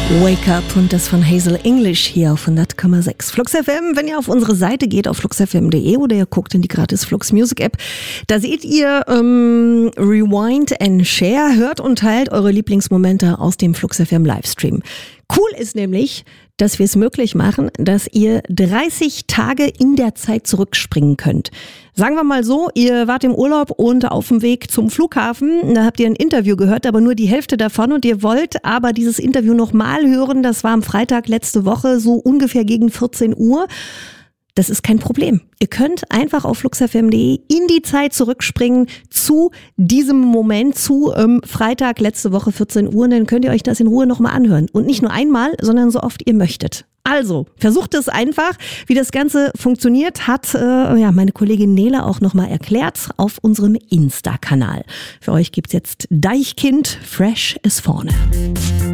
Wake Up und das von Hazel English hier auf 100,6 Flux FM. Wenn ihr auf unsere Seite geht, auf fluxfm.de oder ihr guckt in die gratis Flux Music App, da seht ihr Rewind and Share, hört und teilt eure Lieblingsmomente aus dem Flux FM Livestream. Cool ist nämlich, dass wir es möglich machen, dass ihr 30 Tage in der Zeit zurückspringen könnt. Sagen wir mal so, ihr wart im Urlaub und auf dem Weg zum Flughafen, da habt ihr ein Interview gehört, aber nur die Hälfte davon und ihr wollt aber dieses Interview nochmal hören, das war am Freitag letzte Woche, so ungefähr gegen 14 Uhr. Das ist kein Problem. Ihr könnt einfach auf fluxfm.de in die Zeit zurückspringen zu diesem Moment, zu Freitag letzte Woche 14 Uhr und dann könnt ihr euch das in Ruhe nochmal anhören. Und nicht nur einmal, sondern so oft ihr möchtet. Also, versucht es einfach. Wie das Ganze funktioniert, hat meine Kollegin Nele auch nochmal erklärt auf unserem Insta-Kanal. Für euch gibt's jetzt Deichkind, Fresh ist vorne.